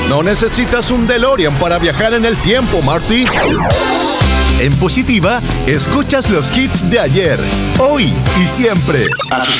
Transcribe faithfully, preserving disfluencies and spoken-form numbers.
No necesitas un DeLorean para viajar en el tiempo, Marty. En Positiva, escuchas los hits de ayer, hoy y siempre.